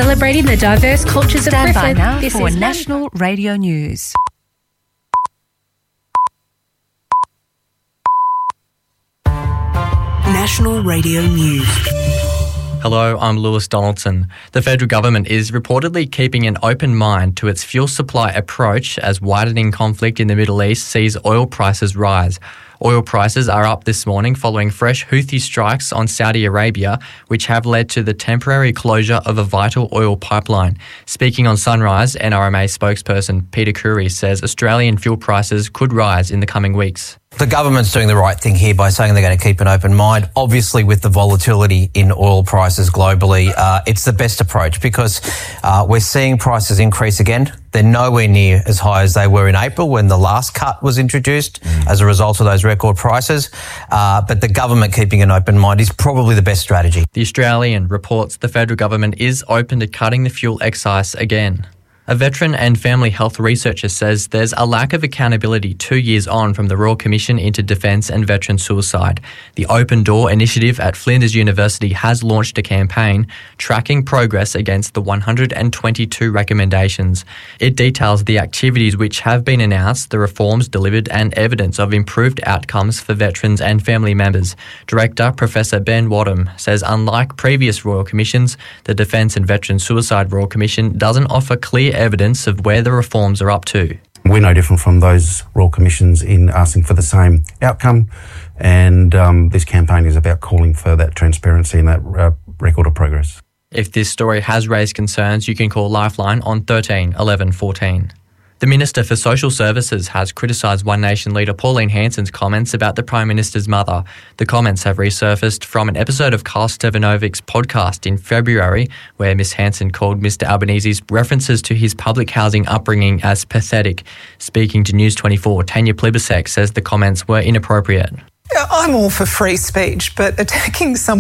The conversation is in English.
celebrating the diverse cultures of Stand by Griffith. now This for is National Radio News. National Radio News. Hello, I'm Lewis Donaldson. The federal government is reportedly keeping an open mind to its fuel supply approach as widening conflict in the Middle East sees oil prices rise. Oil prices are up this morning following fresh Houthi strikes on Saudi Arabia, which have led to the temporary closure of a vital oil pipeline. Speaking on Sunrise, NRMA spokesperson Peter Khoury says Australian fuel prices could rise in the coming weeks. The government's doing the right thing here by saying they're going to keep an open mind. Obviously, with the volatility in oil prices globally, it's the best approach because we're seeing prices increase again. They're nowhere near as high as they were in April when the last cut was introduced as a result of those record prices. But the government keeping an open mind is probably the best strategy. The Australian reports the federal government is open to cutting the fuel excise again. A veteran and family health researcher says there's a lack of accountability 2 years on from the Royal Commission into Defence and Veteran Suicide. The Open Door initiative at Flinders University has launched a campaign tracking progress against the 122 recommendations. It details the activities which have been announced, the reforms delivered and evidence of improved outcomes for veterans and family members. Director Professor Ben Wadham says unlike previous Royal Commissions, the Defence and Veteran Suicide Royal Commission doesn't offer clear evidence of where the reforms are up to. We're no different from those Royal Commissions in asking for the same outcome, and this campaign is about calling for that transparency and that record of progress. If this story has raised concerns, you can call Lifeline on 13 11 14. The Minister for Social Services has criticised One Nation leader Pauline Hanson's comments about the Prime Minister's mother. The comments have resurfaced from an episode of Carl Stevanovic's podcast in February, where Miss Hanson called Mr Albanese's references to his public housing upbringing as pathetic. Speaking to News 24, Tanya Plibersek says the comments were inappropriate. I'm all for free speech, but attacking someone